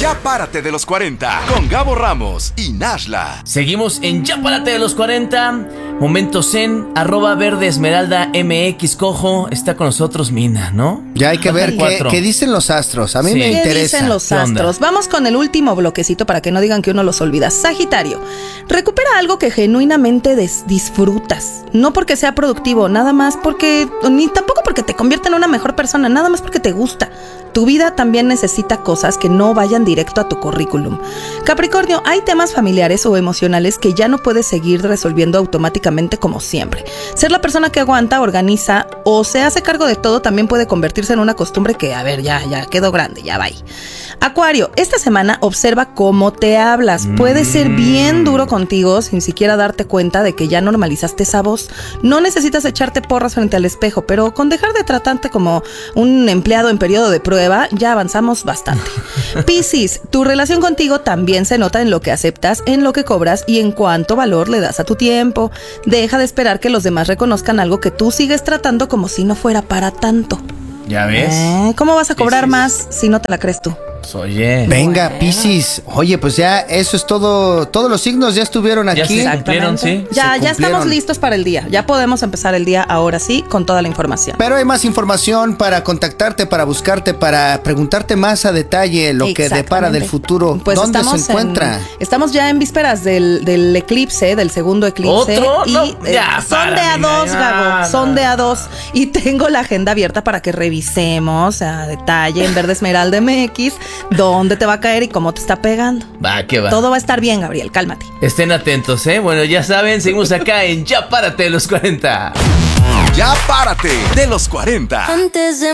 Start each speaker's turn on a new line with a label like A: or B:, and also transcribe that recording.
A: Ya párate de los 40 con Gabo Ramos y Nashla.
B: Seguimos en Ya párate de los 40. Momento zen, @verdeesmeralda_mx. Cojo, está con nosotros Mina, ¿no?
C: Ya hay que ver qué dicen los astros. A mí me interesa.
D: ¿Qué dicen los astros? Vamos con el último bloquecito para que no digan que uno los olvida. Sagitario, recupera algo que genuinamente disfrutas. No porque sea productivo, nada más porque, ni tampoco porque te convierte en una mejor persona, nada más porque te gusta. Tu vida también necesita cosas que no vayan directo a tu currículum. Capricornio, hay temas familiares o emocionales que ya no puedes seguir resolviendo automáticamente como siempre. Ser la persona que aguanta, organiza o se hace cargo de todo también puede convertirse en una costumbre que, ya quedó grande, ya va ahí. Acuario, esta semana observa cómo te hablas. Puede ser bien duro contigo sin siquiera darte cuenta de que ya normalizaste esa voz. No necesitas echarte porras frente al espejo, pero con dejar de tratarte como un empleado en periodo de prueba, ya avanzamos bastante. Piscis, tu relación contigo también se nota en lo que aceptas, en lo que cobras y en cuánto valor le das a tu tiempo. Deja de esperar que los demás reconozcan algo que tú sigues tratando como si no fuera para tanto.
B: ¿Ya ves?
D: ¿Cómo vas a cobrar más si no te la crees tú?
B: Oye.
C: Venga, Piscis. Oye, pues ya eso es todo. Todos los signos ya estuvieron aquí.
B: Ya se cumplieron, sí.
D: Ya estamos listos para el día. Ya podemos empezar el día ahora sí con toda la información.
C: Pero hay más información para contactarte, para buscarte, para preguntarte más a detalle lo que depara del futuro.
D: Pues
C: ¿Dónde se encuentra?
D: Estamos ya en vísperas del eclipse, del segundo eclipse.
B: ¿Otro?
D: Y son de a dos, Gabo. Son de a dos. Y tengo la agenda abierta para que revisemos a detalle en Verde Esmeralda MX dónde te va a caer y cómo te está pegando.
B: Va, que va.
D: Todo va a estar bien, Gabriel, cálmate.
B: Estén atentos, ¿eh? Bueno, ya saben, seguimos acá en Ya párate de los 40.
A: Ya párate de los 40.
E: Antes de